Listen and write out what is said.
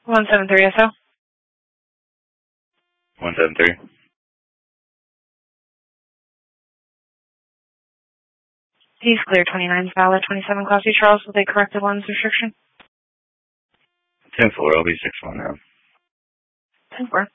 173 SO. 173. He's clear. 29 is valid. 27 Class B Charles with a corrected lens restriction. 10-4, I'll be 6-1 now. 10-4.